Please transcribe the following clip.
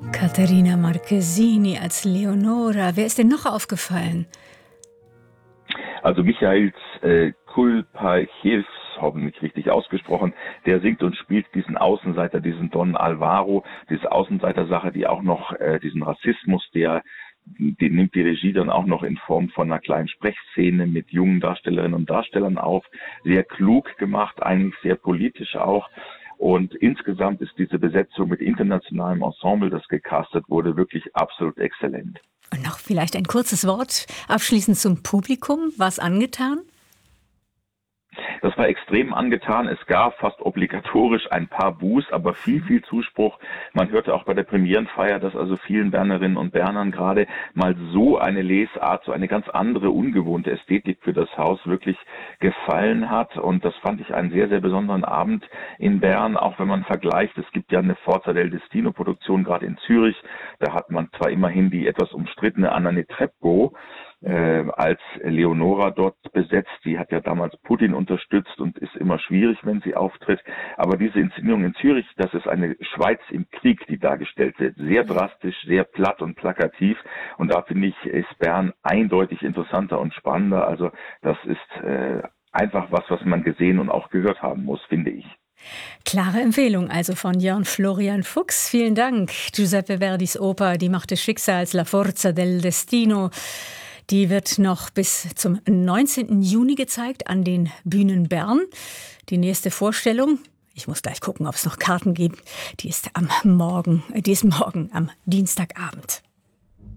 Caterina Marchesini als Leonora. Wer ist denn noch aufgefallen? Also Michails Kulpachevs, hoffentlich richtig ausgesprochen, der singt und spielt diesen Außenseiter, diesen Don Alvaro, diese Außenseitersache, die auch noch diesen Rassismus, den nimmt die Regie dann auch noch in Form von einer kleinen Sprechszene mit jungen Darstellerinnen und Darstellern auf. Sehr klug gemacht, eigentlich sehr politisch auch. Und insgesamt ist diese Besetzung mit internationalem Ensemble, das gecastet wurde, wirklich absolut exzellent. Und noch vielleicht ein kurzes Wort abschließend zum Publikum. War's angetan? Das war extrem angetan. Es gab fast obligatorisch ein paar Buß, aber viel Zuspruch. Man hörte auch bei der Premierenfeier, dass also vielen Bernerinnen und Bernern gerade mal so eine Lesart, so eine ganz andere, ungewohnte Ästhetik für das Haus wirklich gefallen hat. Und das fand ich einen sehr einen besonderen Abend in Bern, auch wenn man vergleicht. Es gibt ja eine Forza del Destino-Produktion gerade in Zürich. Da hat man zwar immerhin die etwas umstrittene Anna Netrebko als Leonora dort besetzt. Die hat ja damals Putin unterstützt und ist immer schwierig, wenn sie auftritt. Aber diese Inszenierung in Zürich, das ist eine Schweiz im Krieg, die dargestellt wird. Sehr drastisch, sehr platt und plakativ. Und da finde ich, ist Bern eindeutig interessanter und spannender. Also das ist einfach was man gesehen und auch gehört haben muss, finde ich. Klare Empfehlung also von Jörn Florian Fuchs. Vielen Dank. Giuseppe Verdis Oper Die Macht des Schicksals, La Forza del Destino. Die wird noch bis zum 19. Juni gezeigt an den Bühnen Bern. Die nächste Vorstellung, ich muss gleich gucken, ob es noch Karten gibt, die ist morgen am Dienstagabend.